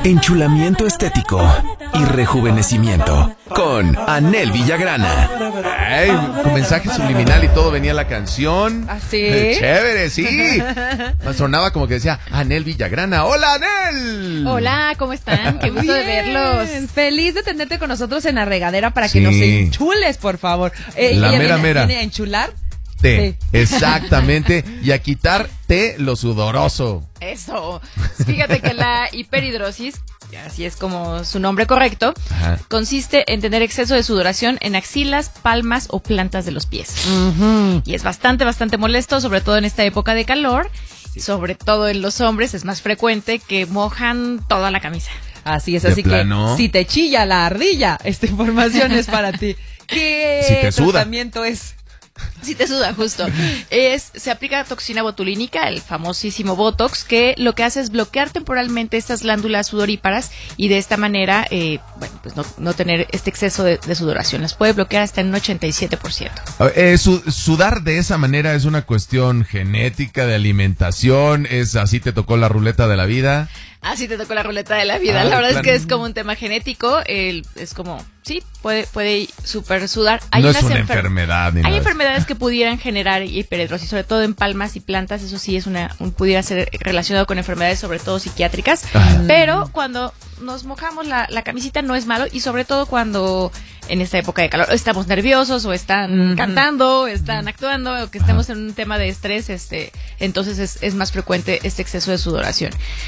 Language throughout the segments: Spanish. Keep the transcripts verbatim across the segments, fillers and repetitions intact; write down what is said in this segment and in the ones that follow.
enchulamiento estético y rejuvenecimiento con Anel Villagrana. Ay, con mensaje subliminal y todo venía la canción. ¿Ah, sí? Eh, chévere, sí. Sonaba como que decía Anel Villagrana. ¡Hola, Anel! Hola, ¿cómo están? Qué gusto de verlos. Feliz de tenerte con nosotros en la regadera para Sí. que nos enchules, por favor. Eh, La ¿ella mera, viene, mera. viene a enchular? Te, Sí. exactamente. Y a quitarte lo sudoroso. Eso. Fíjate que la hiperhidrosis, así es como su nombre correcto, Ajá. consiste en tener exceso de sudoración en axilas, palmas o plantas de los pies. Uh-huh. Y es bastante, bastante molesto, sobre todo en esta época de calor. Sobre todo en los hombres es más frecuente que mojan toda la camisa. Así es, ¿De así plano? que si te chilla la ardilla, esta información es para ti. ¿Qué Si te suda. tratamiento es? Si te suda, justo. Es, se aplica toxina botulínica, el famosísimo Botox, que lo que hace es bloquear temporalmente estas glándulas sudoríparas y de esta manera, eh, bueno, pues no, no tener este exceso de, de sudoración. Las puede bloquear hasta en un ochenta y siete por ciento. A ver, eh, su- sudar de esa manera es una cuestión genética, de alimentación, es así te tocó la ruleta de la vida. Así te tocó la ruleta de la vida. Ah, la verdad claro. es que es como un tema genético. El, es como, sí, puede, puede super sudar. No es unas una enfer- enfermedad ni Hay nada. enfermedades que pudieran generar hiperhidrosis, sobre todo en palmas y plantas. Eso sí es una, un, pudiera ser relacionado con enfermedades, sobre todo psiquiátricas. Ah. Pero cuando nos mojamos la, la camisita no es malo, y sobre todo cuando en esta época de calor estamos nerviosos o están Ujú. cantando, o están actuando, o que estemos en un tema de estrés, este, entonces es, es más frecuente este exceso de sudoración.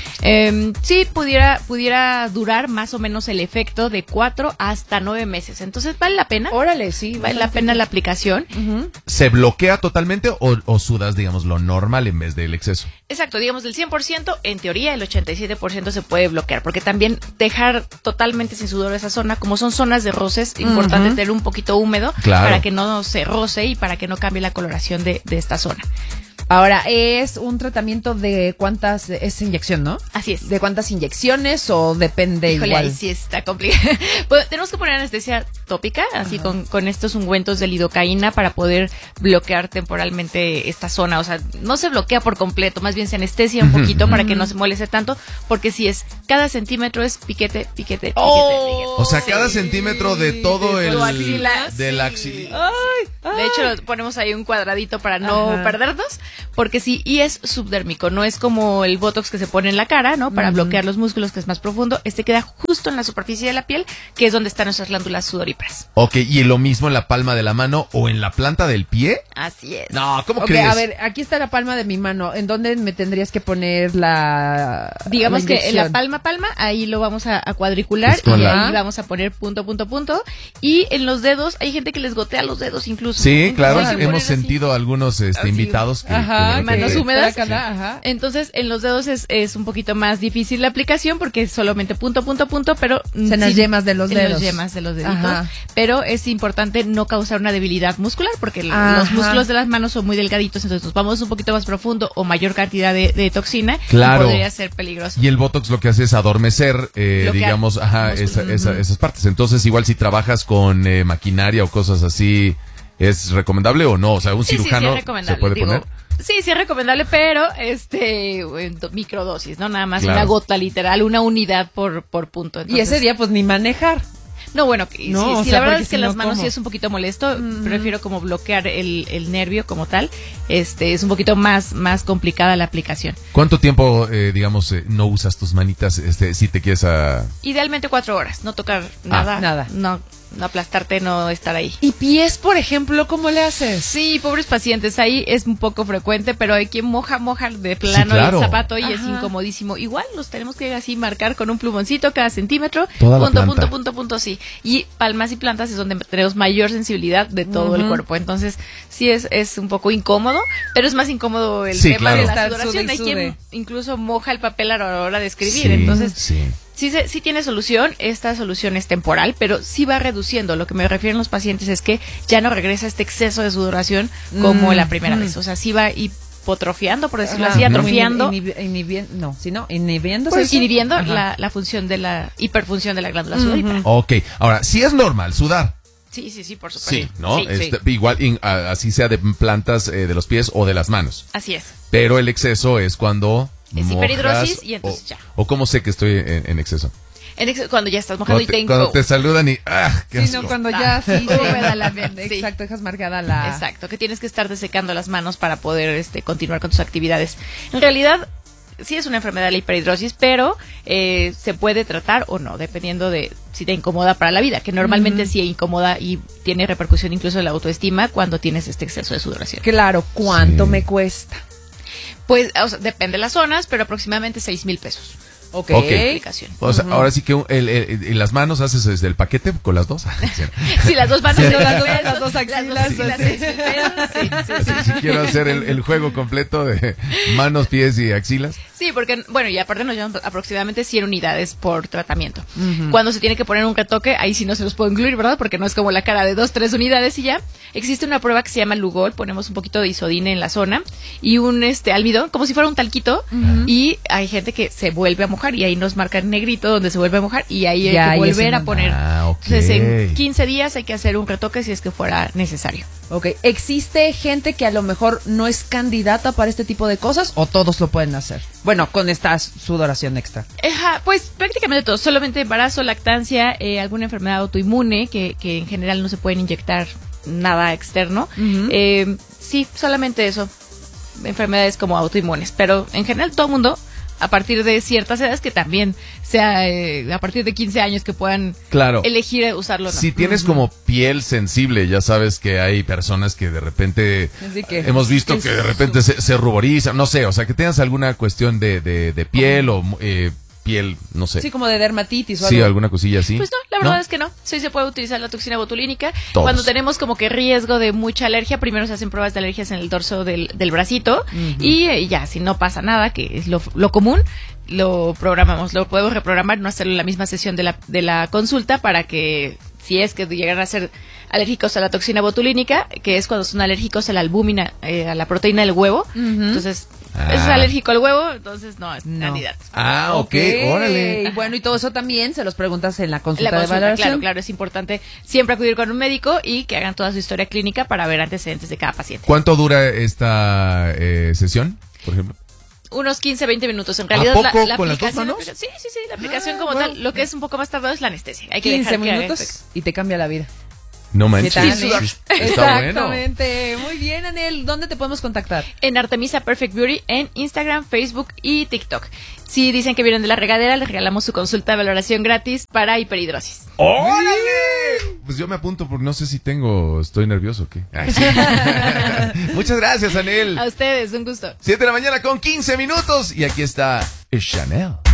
Eh, sí, pudiera, pudiera durar más o menos el efecto de cuatro hasta nueve meses. Entonces vale la pena. Órale, sí. Vale la bastante pena bien. la aplicación. Ujú. ¿Se bloquea totalmente o, o sudas, digamos, lo normal en vez del exceso? Exacto, digamos del cien por ciento, en teoría el ochenta y siete por ciento se puede bloquear, porque también dejar totalmente sin sudor esa zona, como son zonas de roces, importante Ujú. tener un poquito húmedo Claro. para que no se roce y para que no cambie la coloración de, de esta zona. Ahora, es un tratamiento de cuántas, es inyección, ¿no? Así es. ¿De cuántas inyecciones o depende Híjole, igual? ahí sí está complicado. Pues, tenemos que poner anestesia tópica, así con, con estos ungüentos de lidocaína para poder bloquear temporalmente esta zona. O sea, no se bloquea por completo, más bien se anestesia un Ujú, poquito ujú. para que no se moleste tanto, porque si es cada centímetro es piquete, piquete, piquete, Oh. piquete. O sea, Sí. cada centímetro de todo de el... tu axila, de sí. la axila. Ay, ay. De hecho, ponemos ahí un cuadradito para no Ajá. perdernos, porque sí, y es subdérmico, no es como el Botox que se pone en la cara, ¿no? Para Ujú. bloquear los músculos, que es más profundo. Este queda justo en la superficie de la piel, que es donde están nuestras glándulas sudoríparas. Ok, ¿y lo mismo en la palma de la mano o en la planta del pie? Así es. No, ¿cómo Ok, crees? a ver, aquí está la palma de mi mano. ¿En dónde me tendrías que poner la Digamos la que en la inyección? palma, palma, ahí lo vamos a, a cuadricular Es con y la- ahí vamos a poner punto, punto, punto. Y en los dedos, hay gente que les gotea los dedos incluso. Sí, Entonces, claro, hay que hemos poner así. sentido algunos este, Así. invitados que... Ajá, que- manos que- húmedas. Por acá, ajá. Entonces, en los dedos es, es un poquito más difícil la aplicación porque es solamente punto, punto, punto, pero... mm, En las sí, yemas de los en dedos. las yemas de los deditos. Ajá. Pero es importante no causar una debilidad muscular porque l- Ajá. los músculos de las manos son muy delgaditos, entonces nos vamos un poquito más profundo o mayor cantidad de, de toxina, Claro. y podría ser peligroso. Y el Botox lo que hace es adormecer, eh, Bloquear digamos, ajá, músculos. esa- esa- esas partes. Entonces, igual si trabajas con eh, maquinaria o cosas así, ¿es recomendable o no? O sea, un Sí, sí, sí, cirujano es recomendable, se puede digo, poner. Sí, sí es recomendable, pero este en do- microdosis, ¿no? Nada más Claro. una gota literal, una unidad por, por punto. Y Entonces, ese día, pues, ni manejar. No, bueno, que- No, sí, o sí, sea, la verdad porque es que si las no, manos ¿cómo? sí es un poquito molesto. Prefiero como bloquear el, el nervio como tal. Este es un poquito más, más complicada la aplicación. ¿Cuánto tiempo, eh, digamos, eh, no usas tus manitas este, si te quieres a... Idealmente cuatro horas, no tocar nada, nada. no, no aplastarte, no estar ahí. ¿Y pies, por ejemplo, cómo le haces? Sí, pobres pacientes, ahí es un poco frecuente, pero hay quien moja, moja de plano claro. el zapato y es Ajá. incomodísimo. Igual los tenemos que así marcar con un plumoncito cada centímetro, Toda la punto, planta. punto, punto, punto, sí. Y palmas y plantas es donde tenemos mayor sensibilidad de todo el Ujú. cuerpo. Entonces, sí es, es un poco incómodo, pero es más incómodo el Sí, tema claro. de la Estar sudoración. sude y Hay sude. quien incluso moja el papel a la hora de escribir. Sí, Entonces, sí. Sí, se- sí tiene solución, esta solución es temporal, pero sí va reduciendo. Lo que me refieren los pacientes es que ya no regresa este exceso de sudoración como Mm, la primera mm. vez. O sea, sí va hipotrofiando, por decirlo Ajá. así, Como atrofiando, inhibi- inhibi- no, sino inhibiendo. pues, inhibiendo la, la función de la hiperfunción de la glándula sudorípara. Ok, ahora, sí es normal sudar. Sí, sí, sí, por supuesto. Sí, ¿no? Sí, Este, sí. Igual, in- a- así sea de plantas eh, de los pies o de las manos. Así es. Pero el exceso es cuando Es mojas hiperhidrosis y entonces o, ya. ¿O cómo sé que estoy en, en exceso? En ex- cuando ya estás mojando Cuando y te, te cuando te saludan y ¡ah! ¡Qué Sí, no, asco! cuando ya sí, Húmeda la piel, sí. exacto, dejas marcada la... Exacto, que tienes que estar desecando las manos para poder este, continuar con tus actividades. En realidad, sí es una enfermedad la hiperhidrosis, pero eh, se puede tratar o no, dependiendo de si te incomoda para la vida, que normalmente Ujú. sí incomoda y tiene repercusión incluso en la autoestima cuando tienes este exceso de sudoración. Claro, ¿cuánto Sí. me cuesta? Pues, o sea, depende de las zonas, pero aproximadamente seis mil pesos. Ok. Ok. Aplicación. O sea, ahora sí que un- el, el- el- las manos haces desde el paquete con las dos. Sí, las dos manos, Sí, seis las mil dos- pesos, las dos axilas, las dos axilas, sí. seis mil pesos, sí, sí, sí. Si quiero hacer el, el juego completo de manos, pies y axilas. Sí, porque, bueno, y aparte nos llevan aproximadamente cien unidades por tratamiento. Ujú. Cuando se tiene que poner un retoque, ahí sí no se los puedo incluir, ¿verdad? Porque no es como la cara de dos, tres unidades y ya. Existe una prueba que se llama Lugol, ponemos un poquito de isodine en la zona y un este almidón, como si fuera un talquito, y hay gente que se vuelve a mojar y ahí nos marca en negrito donde se vuelve a mojar y ahí hay Ya, que y volver ese a no- poner. Ah, ok. Entonces, en quince días hay que hacer un retoque si es que fuera necesario. Ok, ¿existe gente que a lo mejor no es candidata para este tipo de cosas o todos lo pueden hacer? Bueno, con esta sudoración extra. Ajá, pues prácticamente todo, solamente embarazo, lactancia, eh, alguna enfermedad autoinmune que, que en general no se pueden inyectar nada externo. Ujú. Eh, sí, solamente eso, enfermedades como autoinmunes, pero en general todo el mundo a partir de ciertas edades que también sea eh, a partir de quince años que puedan Claro. elegir usarlo o no. Si tienes como piel sensible, ya sabes que hay personas que de repente Así que- hemos visto es que de repente se, se ruborizan, no sé, o sea, que tengas alguna cuestión de, de, de piel o eh, piel, no sé. Sí, como de dermatitis o Sí, algo. alguna cosilla así. Pues no, la verdad es que no. Sí se puede utilizar la toxina botulínica. Todos. Cuando tenemos como que riesgo de mucha alergia, primero se hacen pruebas de alergias en el dorso del, del bracito y eh, ya, si no pasa nada, que es lo, lo común, lo programamos, lo podemos reprogramar, no hacerlo en la misma sesión de la, de la consulta para que si es que llegan a ser alérgicos a la toxina botulínica, que es cuando son alérgicos a la albúmina, eh, a la proteína del huevo. Entonces, Ah. es alérgico al huevo, entonces no es No. candidato. Ah, ok, órale. Y bueno, y todo eso también se los preguntas en la consulta, La consulta, de valoración. claro, claro, es importante siempre acudir con un médico y que hagan toda su historia clínica para ver antecedentes de cada paciente. ¿Cuánto dura esta eh, sesión, por ejemplo? Unos quince, veinte minutos. En realidad, poco la, la con las dos aplicación. manos? Sí, sí, sí, la aplicación Ah, como bueno. tal. Lo que es un poco más tardado es la anestesia. Hay que quince dejar que haga minutos efecto. y te cambia la vida. No manches. ¿Qué tal, Sí, eh? sí, está bueno. Exactamente. Muy bien, Anel. ¿Dónde te podemos contactar? En Artemisa Perfect Beauty en Instagram, Facebook y TikTok. Si dicen que vienen de la regadera, les regalamos su consulta de valoración gratis para hiperhidrosis. ¡Órale! Pues yo me apunto porque no sé si tengo, estoy nervioso o qué. Ay, sí. Muchas gracias, Anel. A ustedes, un gusto. siete de la mañana con quince minutos y aquí está Chanel.